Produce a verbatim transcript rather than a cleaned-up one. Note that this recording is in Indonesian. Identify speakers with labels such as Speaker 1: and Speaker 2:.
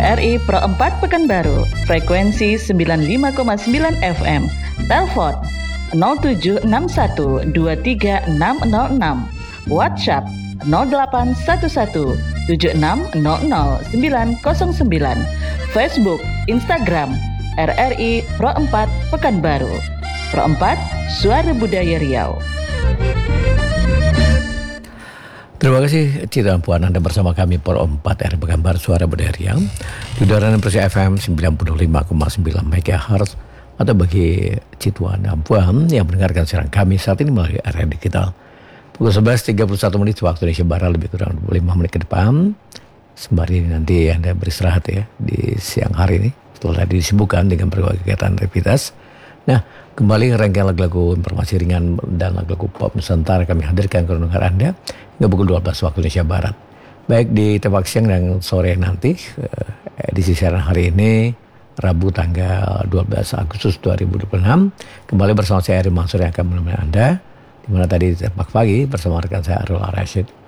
Speaker 1: R R I Pro empat Pekanbaru, frekuensi sembilan puluh lima koma sembilan F M. Telepon nol tujuh enam satu dua tiga enam nol enam. WhatsApp nol delapan satu satu tujuh enam nol nol sembilan nol sembilan. Facebook, Instagram R R I Pro empat Pekanbaru. Pro empat, Suara Budaya Riau.
Speaker 2: Terima kasih Cita Puan, Anda bersama kami Pro empat R Pekanbaru Suara Budaya Riau di udara Persia F M sembilan puluh lima koma sembilan megahertz, atau bagi Cituan dan Puan yang mendengarkan siaran kami saat ini melalui area digital pukul sebelas tiga puluh satu menit waktu Indonesia Barat, lebih kurang dua puluh lima menit ke depan. Sembari nanti Anda beristirahat ya di siang hari ini setelah tadi disibukkan dengan berbagai kegiatan aktivitas. Nah, kembali rangkaian lagu-lagu informasi ringan dan lagu-lagu pop Nusantara kami hadirkan ke dengar Anda hingga pukul dua belas waktu Indonesia Barat. Baik di tembak siang dan sore nanti, edisi siaran hari ini Rabu tanggal dua belas Agustus dua ribu dua puluh enam, kembali bersama saya Ari Mansur yang akan menemani Anda, di mana tadi tembak pagi bersama rekan saya Arul Rashid.